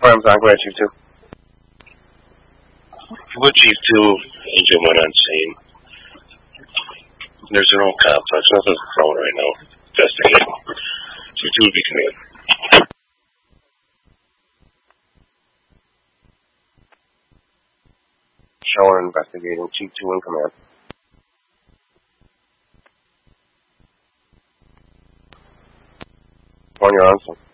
Farms on, go ahead, Chief 2. What Chief 2 agent went on scene. There's no complex. Nothing's thrown right now. Investigating. Chief 2 would be command. Shower investigating. Chief 2 in command. On your answer.